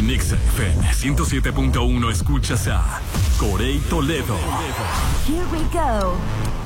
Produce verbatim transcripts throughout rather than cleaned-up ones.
En Exa F M ciento siete punto uno escuchas a Corey Toledo. Here we go.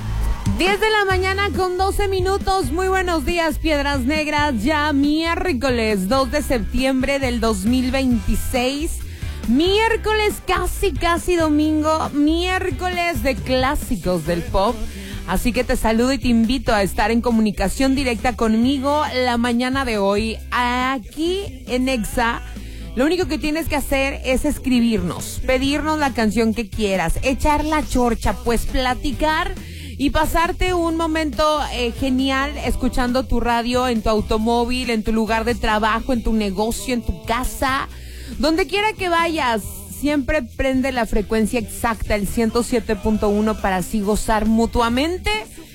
diez de la mañana con doce minutos. Muy buenos días, Piedras Negras. Ya miércoles dos de septiembre del dos mil veintiséis. Miércoles casi, casi domingo. Miércoles de clásicos del pop. Así que te saludo y te invito a estar en comunicación directa conmigo la mañana de hoy. Aquí en Exa, lo único que tienes que hacer es escribirnos, pedirnos la canción que quieras, echar la chorcha, pues platicar y pasarte un momento eh, genial escuchando tu radio en tu automóvil, en tu lugar de trabajo, en tu negocio, en tu casa, donde quiera que vayas. Siempre prende la frecuencia exacta, el ciento siete punto uno, para así gozar mutuamente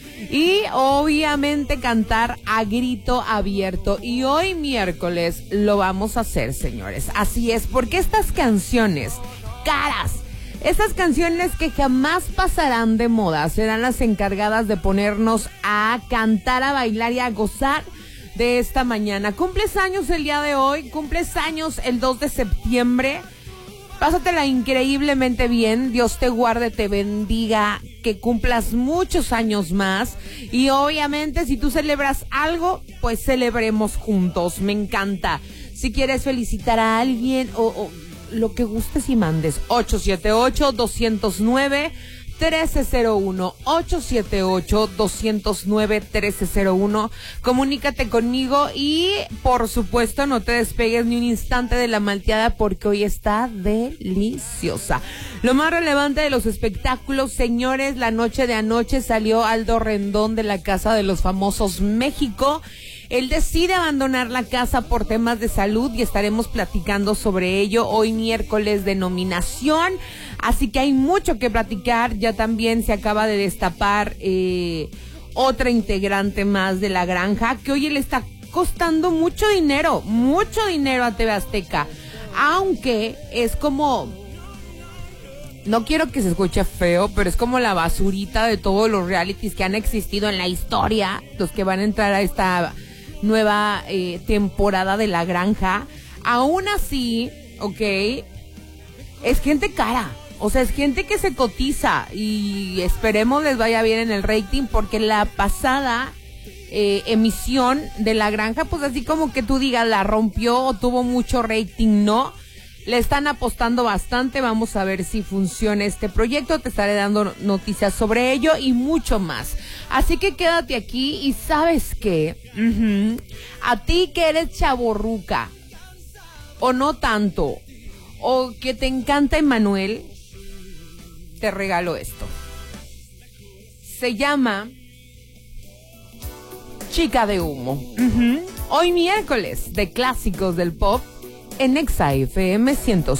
y obviamente cantar a grito abierto. Y hoy miércoles lo vamos a hacer, señores. Así es, porque estas canciones caras, estas canciones que jamás pasarán de moda, serán las encargadas de ponernos a cantar, a bailar y a gozar de esta mañana. Cumples años el día de hoy, cumples años el dos de septiembre. Pásatela increíblemente bien, Dios te guarde, te bendiga, que cumplas muchos años más. Y obviamente si tú celebras algo, pues celebremos juntos, me encanta. Si quieres felicitar a alguien o, o lo que gustes y mandes, ocho siete ocho, dos cero nueve, uno tres cero uno, ocho siete ocho, dos cero nueve, uno tres cero uno. Comunícate conmigo y, por supuesto, no te despegues ni un instante de la malteada porque hoy está deliciosa. Lo más relevante de los espectáculos, señores, la noche de anoche salió Aldo Rendón de la Casa de los Famosos México. Él decide abandonar la casa por temas de salud y estaremos platicando sobre ello hoy miércoles de nominación. Así que hay mucho que platicar. Ya también se acaba de destapar eh, otra integrante más de La Granja, que hoy le está costando mucho dinero, mucho dinero a T V Azteca. Aunque es como, no quiero que se escuche feo, pero es como la basurita de todos los realities que han existido en la historia, los que van a entrar a esta nueva eh, temporada de La Granja. Aún así, ok, es gente cara. O sea, es gente que se cotiza y esperemos les vaya bien en el rating, porque la pasada eh, emisión de La Granja, pues así como que tú digas, la rompió o tuvo mucho rating, no. Le están apostando bastante, vamos a ver si funciona este proyecto, te estaré dando noticias sobre ello y mucho más. Así que quédate aquí y ¿sabes qué? Uh-huh. A ti que eres chavorruca, o no tanto, o que te encanta Emmanuel, te regalo esto. Se llama Chica de Humo. Uh-huh. Hoy miércoles de clásicos del pop en Exa F M ciento